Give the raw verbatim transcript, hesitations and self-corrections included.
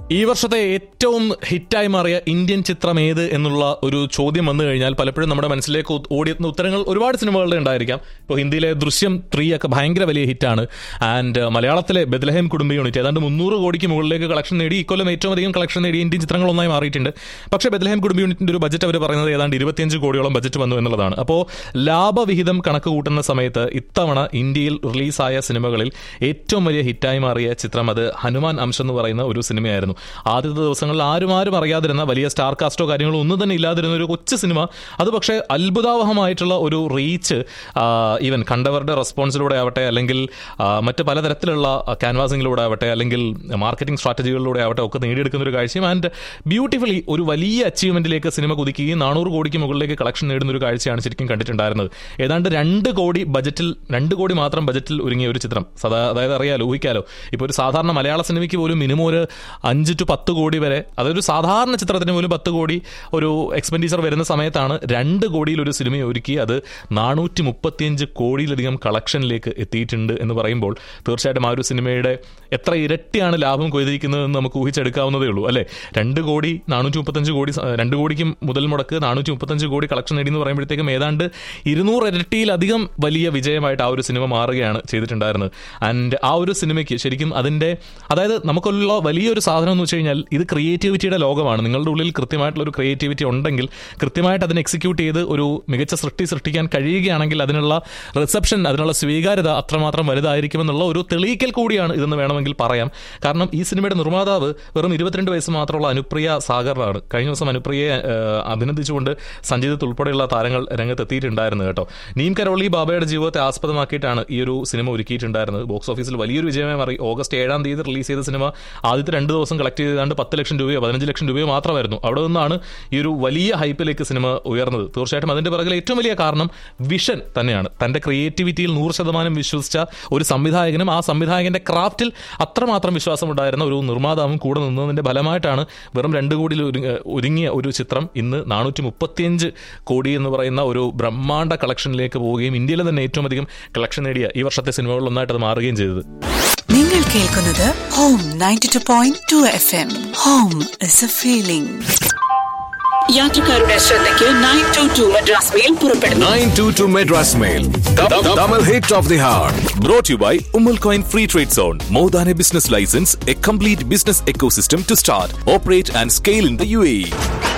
ഈ വർഷത്തെ ഏറ്റവും ഹിറ്റായി മാറിയ ഇന്ത്യൻ ചിത്രം ഏത് എന്നുള്ള ഒരു ചോദ്യം വന്നു കഴിഞ്ഞാൽ പലപ്പോഴും നമ്മുടെ മനസ്സിലേക്ക് ഓടിയെത്തുന്ന ഉത്തരങ്ങൾ ഒരുപാട് സിനിമകളുടെ ഉണ്ടായിരിക്കാം. ഇപ്പോൾ ഹിന്ദിയിലെ ദൃശ്യം ത്രീ ഒക്കെ ഭയങ്കര വലിയ ഹിറ്റാണ്. ആൻഡ് മലയാളത്തിലെ ബെത്ലഹേം കുടുംബ യൂണിറ്റ് ഏതാണ്ട് മുന്നൂറ് കോടിക്ക് മുകളിലേക്ക് കളക്ഷൻ നേടി. ഇക്കൊല്ലം ഏറ്റവും അധികം കളക്ഷൻ നേടിയ ഇന്ത്യൻ ചിത്രങ്ങളൊന്നായി മാറിയിട്ടുണ്ട്. പക്ഷേ ബെത്ലഹേം കുടുംബ യൂണിറ്റിന്റെ ഒരു ബജറ്റ് അവർ പറയുന്നത് ഏതാണ്ട് ഇരുപത്തിയഞ്ച് കോടിയോളം ബജറ്റ് വന്നു എന്നുള്ളതാണ്. അപ്പോൾ ലാഭവിഹിതം കണക്ക് കൂട്ടുന്ന സമയത്ത് ഇത്തവണ ഇന്ത്യയിൽ റിലീസായ സിനിമകളിൽ ഏറ്റവും വലിയ ഹിറ്റായി മാറിയ ചിത്രം അത് ഹനുമാൻ അംശം എന്ന് പറയുന്ന ഒരു സിനിമയായിരുന്നു. ആദ്യത്തെ ദിവസങ്ങളിൽ ആരും ആരും അറിയാതിരുന്ന, വലിയ സ്റ്റാർ കാസ്റ്റോ കാര്യങ്ങളോ ഒന്നും തന്നെ ഇല്ലാതിരുന്ന ഒരു കൊച്ചു സിനിമ, അത് പക്ഷേ അത്ഭുതാവഹമായിട്ടുള്ള ഒരു റീച്ച് ഈവൻ കണ്ടവരുടെ റെസ്പോൺസിലൂടെ ആവട്ടെ, അല്ലെങ്കിൽ മറ്റ് പലതരത്തിലുള്ള ക്യാൻവാസിങ്ങിലൂടെ ആവട്ടെ, അല്ലെങ്കിൽ മാർക്കറ്റിംഗ് സ്ട്രാറ്റജികളിലൂടെ ആവട്ടെ ഒക്കെ നേടിയെടുക്കുന്ന ഒരു കാഴ്ചയും ആൻഡ് ബ്യൂട്ടിഫുള്ളി ഒരു വലിയ അച്ചീവ്മെന്റിലേക്ക് സിനിമ കുതിക്കുകയും നാനൂറ് കോടിക്ക് മുകളിലേക്ക് കളക്ഷൻ നേടുന്ന ഒരു കാഴ്ചയാണ് ശരിക്കും കണ്ടിട്ടുണ്ടായിരുന്നത്. ഏതാണ്ട് രണ്ട് കോടി ബജറ്റിൽ രണ്ട് കോടി മാത്രം ബജറ്റിൽ ഒരുങ്ങിയ ഒരു ചിത്രം. സദാ അതായത് അറിയാലോ, ഊഹിക്കാലോ, ഇപ്പോൾ ഒരു സാധാരണ മലയാള സിനിമയ്ക്ക് പോലും മിനിമം ഒരു അഞ്ച് ടു പത്ത് കോടി വരെ, അതൊരു സാധാരണ ചിത്രത്തിന് പോലും പത്ത് കോടി ഒരു എക്സ്പെൻഡിച്ചർ വരുന്ന സമയത്താണ് രണ്ട് കോടിയിൽ ഒരു സിനിമ ഒരുക്കി അത് നാനൂറ്റി മുപ്പത്തിയഞ്ച് കോടിയിലധികം കളക്ഷനിലേക്ക് എത്തിയിട്ടുണ്ട് എന്ന് പറയുമ്പോൾ തീർച്ചയായിട്ടും ആ ഒരു സിനിമയുടെ എത്ര ഇരട്ടിയാണ് ലാഭം കൊയ്തിരിക്കുന്നതെന്ന് നമുക്ക് ഊഹിച്ചെടുക്കാവുന്നതേ ഉള്ളൂ അല്ലേ. രണ്ട് കോടി നാനൂറ്റി മുപ്പത്തഞ്ച് കോടി രണ്ട് കോടിക്ക് മുതൽ മുടക്ക് നാനൂറ്റി മുപ്പത്തഞ്ച് കോടി കളക്ഷൻ നേടി എന്ന് പറയുമ്പോഴത്തേക്കും ഏതാണ്ട് ഇരുന്നൂറ് ഇരട്ടിയിലധികം വലിയ വിജയമായിട്ട് ആ ഒരു സിനിമ മാറുകയാണ് ചെയ്തിട്ടുണ്ടായിരുന്നത്. ആൻഡ് ആ ഒരു സിനിമയ്ക്ക് ശരിക്കും അതിൻ്റെ, അതായത് നമുക്കുള്ള വലിയൊരു സാധനം എന്ന് വെച്ച് കഴിഞ്ഞാൽ ഇത് ക്രിയേറ്റിവിറ്റിയുടെ ലോകമാണ്. നിങ്ങളുടെ ഉള്ളിൽ കൃത്യമായിട്ടുള്ള ഒരു ക്രിയേറ്റിവിറ്റി ഉണ്ടെങ്കിൽ, കൃത്യമായിട്ട് അതിനെ എക്സിക്യൂട്ട് ചെയ്ത് ഒരു മികച്ച സൃഷ്ടി സൃഷ്ടിക്കാൻ കഴിയുകയാണെങ്കിൽ അതിനുള്ള റിസപ്ഷൻ, അതിനുള്ള സ്വീകാര്യത അത്രമാത്രം വലുതായിരിക്കുമെന്നുള്ള ഒരു തെളിയിക്കൽ കൂടിയാണ് ഇതെന്ന് വേണമെങ്കിൽ പറയാം. കാരണം ഈ സിനിമയുടെ നിർമ്മാതാവ് വെറും ഇരുപത്തിരണ്ട് വയസ്സ് മാത്രമുള്ള അനുപ്രിയ സാഗറാണ്. കഴിഞ്ഞ ദിവസം അനുപ്രിയയെ അഭിനന്ദിച്ചുകൊണ്ട് സഞ്ജിത്ത് ഉൾപ്പെടെയുള്ള താരങ്ങൾ രംഗത്തെത്തിയിട്ടുണ്ടായിരുന്നു കേട്ടോ. നീം കരോളി ബാബയുടെ ജീവിതത്തെ ആസ്പദമാക്കിയിട്ടാണ് ഈ ഒരു സിനിമ ഒരുക്കിയിട്ടുണ്ടായിരുന്നത്. ബോക്സ് ഓഫീസിൽ വലിയൊരു വിജയമായി മാറി. ഓഗസ്റ്റ് ഏഴാം തീയതി റിലീസ് ചെയ്ത സിനിമ ആദ്യത്തെ രണ്ട് ദിവസം കളക്ട് ചെയ്താണ്ട് പത്ത് ലക്ഷം രൂപയോ പതിനഞ്ച് ലക്ഷം രൂപയോ മാത്രമായിരുന്നു. അവിടെ നിന്നാണ് ഈ ഒരു വലിയ ഹൈപ്പിലേക്ക് സിനിമ ഉയർന്നത്. തീർച്ചയായിട്ടും അതിന്റെ പിറകിൽ ഏറ്റവും വലിയ കാരണം വിഷൻ തന്നെയാണ്. തന്റെ ക്രിയേറ്റിവിറ്റിയിൽ നൂറ് ശതമാനം വിശ്വസിച്ച ഒരു സംവിധായകനും ആ സംവിധായകന്റെ ക്രാഫ്റ്റിൽ അത്രമാത്രം വിശ്വാസമുണ്ടായിരുന്ന ഒരു നിർമ്മാതാവും കൂടെ നിന്നതിന്റെ ഫലമായിട്ടാണ് വെറും രണ്ട് കോടിയിൽ ഒരുങ്ങിയ ഒരു ചിത്രം ഇന്ന് നാനൂറ്റി മുപ്പത്തിയഞ്ച് കോടി എന്ന് പറയുന്ന ഒരു ബ്രഹ്മാണ്ഡ കളക്ഷനിലേക്ക് പോവുകയും ഇന്ത്യയിലെ തന്നെ ഏറ്റവും അധികം കളക്ഷൻ നേടിയ ഈ വർഷത്തെ സിനിമകളിൽ ഒന്നായിട്ട് അത് മാറുകയും ചെയ്തത്. നിങ്ങൾ കേൾക്കുന്നത് home ninety two point two F M. Home is A feeling. യാത്രക്കാരുടെ ശ്രദ്ധയ്ക്ക് nine to to Madras mail പുറപ്പെടുന്നു. Nine to to Madras mail, double hit of the hour. Brought to you by Umal Coin Free Trade Zone. More than a business license, a complete business ecosystem to start, operate and scale in the U A E.